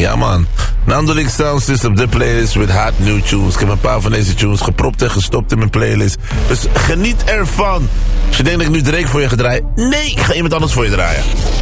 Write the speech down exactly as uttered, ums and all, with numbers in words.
Ja man, Nandolic Sound System, de playlist with hot new tunes. Ik heb een paar van deze tunes gepropt en gestopt in mijn playlist. Dus geniet ervan. Als je denkt dat ik nu Drake voor je ga draaien, nee, ik ga iemand anders voor je draaien.